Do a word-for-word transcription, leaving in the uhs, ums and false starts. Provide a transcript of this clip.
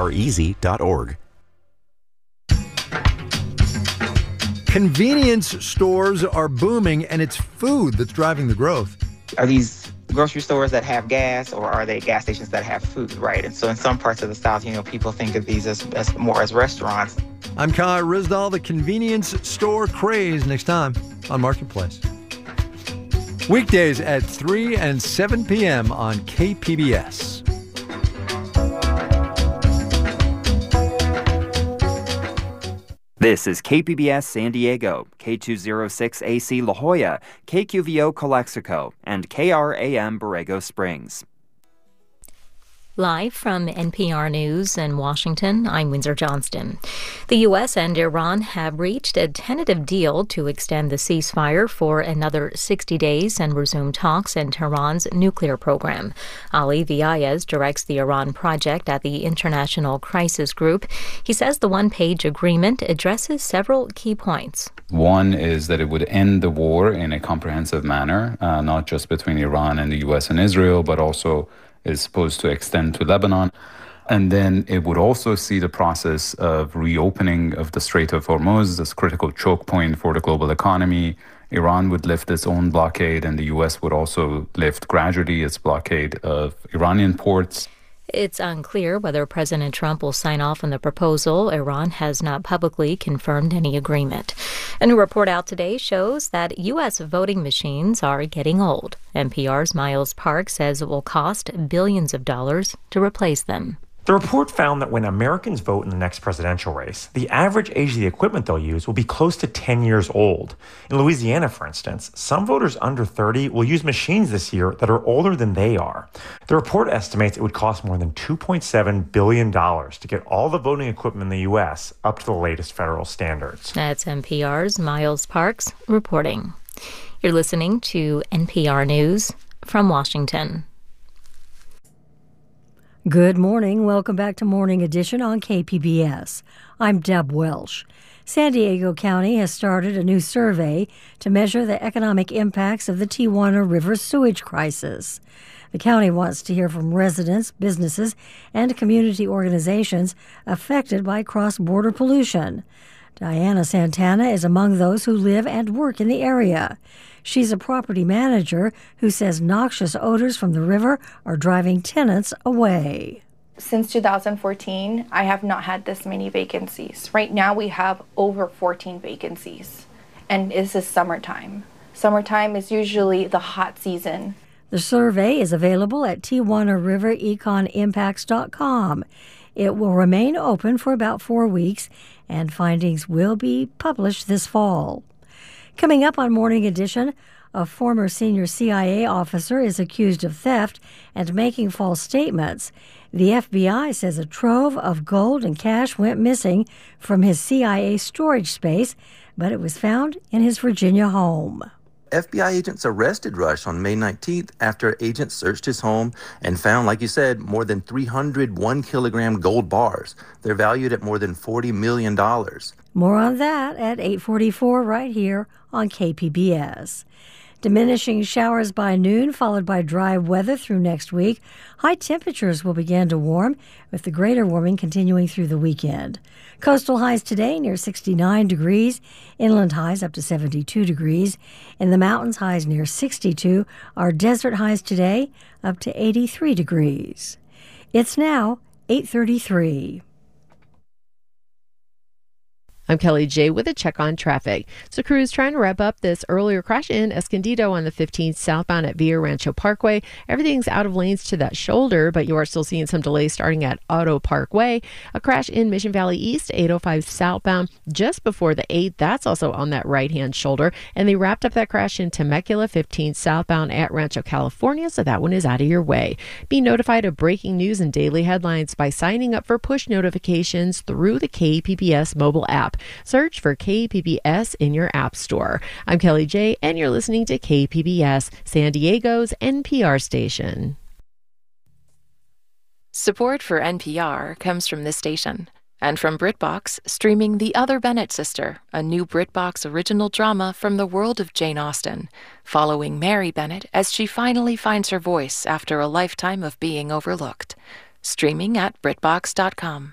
r easy dot org. Convenience stores are booming, and it's food that's driving the growth. Are these grocery stores that have gas, or are they gas stations that have food, right? And so in some parts of the South, you know, people think of these as, as more as restaurants. I'm Kai Rizdal, the convenience store craze, next time on Marketplace. Weekdays at three and seven p.m. on K P B S. This is K P B S San Diego, K two oh six A C La Jolla, K Q V O Calexico, and K R A M Borrego Springs. Live from N P R News in Washington, I'm Windsor Johnston. The U S and Iran have reached a tentative deal to extend the ceasefire for another sixty days and resume talks in Tehran's nuclear program. Ali Viayez directs the Iran project at the International Crisis Group. He says the one-page agreement addresses several key points. One is that it would end the war in a comprehensive manner, uh, not just between Iran and the U S and Israel, but also is supposed to extend to Lebanon. And then it would also see the process of reopening of the Strait of Hormuz, this critical choke point for the global economy. Iran would lift its own blockade, and the U S would also lift gradually its blockade of Iranian ports. It's unclear whether President Trump will sign off on the proposal. Iran has not publicly confirmed any agreement. A new report out today shows that U S voting machines are getting old. N P R's Miles Park says it will cost billions of dollars to replace them. The report found that when Americans vote in the next presidential race, the average age of the equipment they'll use will be close to ten years old. In Louisiana, for instance, some voters under thirty will use machines this year that are older than they are. The report estimates it would cost more than two point seven billion dollars to get all the voting equipment in the U S up to the latest federal standards. That's N P R's Miles Parks reporting. You're listening to N P R News from Washington. Good morning. Welcome back to Morning Edition on K P B S. I'm Deb Welsh. San Diego County has started a new survey to measure the economic impacts of the Tijuana River sewage crisis. The county wants to hear from residents, businesses, and community organizations affected by cross-border pollution. Diana Santana is among those who live and work in the area. She's a property manager who says noxious odors from the river are driving tenants away. Since two thousand fourteen, I have not had this many vacancies. Right now we have over fourteen vacancies, and this is summertime. Summertime is usually the hot season. The survey is available at Tijuana River Econ Impacts dot com. It will remain open for about four weeks, and findings will be published this fall. Coming up on Morning Edition, a former senior C I A officer is accused of theft and making false statements. The F B I says a trove of gold and cash went missing from his C I A storage space, but it was found in his Virginia home. F B I agents arrested Rush on May nineteenth after agents searched his home and found, like you said, more than three hundred one-kilogram gold bars. They're valued at more than forty million dollars. More on that at eight forty-four right here on K P B S. Diminishing showers by noon, followed by dry weather through next week. High temperatures will begin to warm, with the greater warming continuing through the weekend. Coastal highs today near sixty-nine degrees. Inland highs up to seventy-two degrees. In the mountains, highs near sixty-two. Our desert highs today up to eighty-three degrees. It's now eight thirty-three. I'm Kelly J with a check on traffic. So crews trying to wrap up this earlier crash in Escondido on the fifteenth southbound at Villa Rancho Parkway. Everything's out of lanes to that shoulder, but you are still seeing some delays starting at Auto Parkway. A crash in Mission Valley East, eight oh five southbound, just before the eight. That's also on that right-hand shoulder. And they wrapped up that crash in Temecula, fifteenth southbound at Rancho California, so that one is out of your way. Be notified of breaking news and daily headlines by signing up for push notifications through the K P B S mobile app. Search for K P B S in your app store. I'm Kelly J, and you're listening to K P B S, San Diego's N P R station. Support for N P R comes from this station and from BritBox, streaming The Other Bennett Sister, a new BritBox original drama from the world of Jane Austen, following Mary Bennett as she finally finds her voice after a lifetime of being overlooked. Streaming at Brit Box dot com.